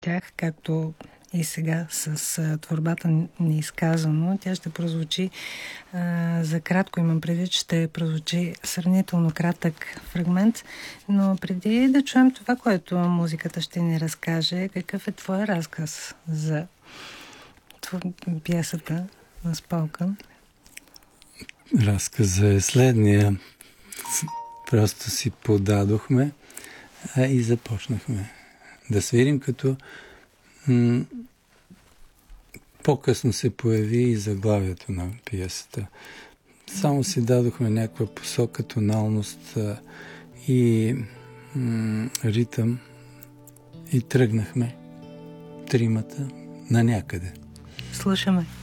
тях, както и сега с творбата неизказано. Тя ще прозвучи за кратко, имам предвид, ще прозвучи сравнително кратък фрагмент, но преди да чуем това, което музиката ще ни разкаже, какъв е твой разказ за пиесата на Спалкан? Разказа е следния. Просто си подадохме и започнахме да свирим, като по-късно се появи и заглавието на пиесата. Само си дадохме някаква посока, тоналност и ритъм и тръгнахме тримата на някъде. Слушаме.